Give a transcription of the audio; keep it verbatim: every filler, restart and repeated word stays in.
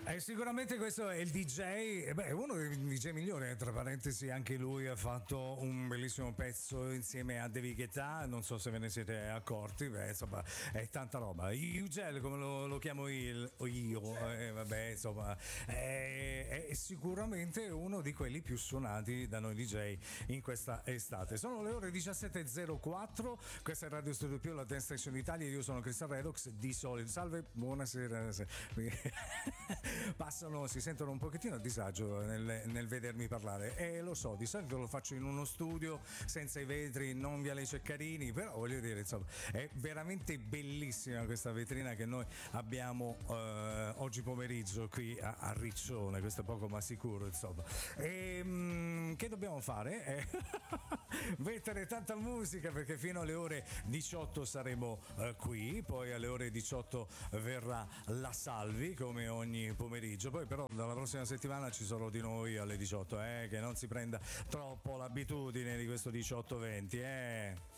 Eh, sicuramente questo è il D J, e beh, uno dei D J migliori, tra parentesi anche lui ha fatto un bellissimo pezzo insieme a David Guetta, non so se ve ne siete accorti, beh, insomma è tanta roba. Ugel come lo, lo chiamo io, io eh, vabbè, insomma è, è sicuramente uno di quelli più suonati da noi D J in questa estate. Sono le ore diciassette e zero quattro, questa è Radio Studio Più, la Dance Station Italia, io sono Cristian Redox di solito. Salve, buonasera. Passano, si sentono un pochettino a disagio nel, nel vedermi parlare, e lo so, di solito lo faccio in uno studio senza i vetri, non Viale Ceccarini, però voglio dire, insomma, è veramente bellissima questa vetrina che noi abbiamo eh, oggi pomeriggio qui a, a Riccione, questo è poco ma sicuro, insomma. E mh, che dobbiamo fare? Eh, mettere tanta musica, perché fino alle ore diciotto saremo eh, qui, poi alle ore diciotto verrà la Salvi come ogni pomeriggio, poi però dalla prossima settimana ci sarò di noi alle diciotto, eh, che non si prenda troppo l'abitudine di questo diciotto venti, eh.